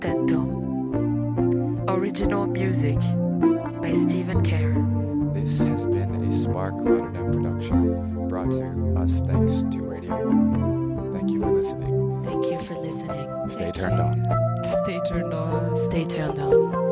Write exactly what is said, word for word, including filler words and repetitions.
Tento. Original music by Stephen Kerr. This has been a Spark Rotterdam production, brought to us thanks to Radio one. Thank you for listening. Thank you for listening. Stay turned on. Stay turned on. Stay turned on.